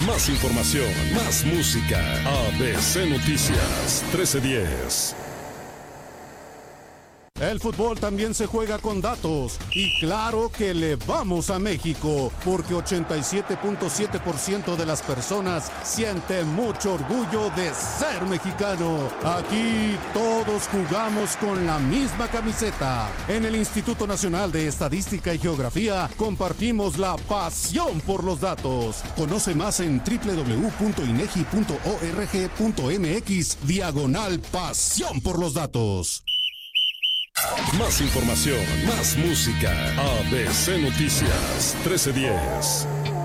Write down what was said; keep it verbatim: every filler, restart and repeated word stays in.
Más información, más música. A B C Noticias trece diez. El fútbol también se juega con datos y claro que le vamos a México porque ochenta y siete punto siete por ciento de las personas siente mucho orgullo de ser mexicano. Aquí todos jugamos con la misma camiseta. En el Instituto Nacional de Estadística y Geografía compartimos la pasión por los datos. Conoce más en doble u doble u doble u punto inegi punto org punto mx diagonal pasión por los datos. Más información, más música. A B C Noticias trece diez.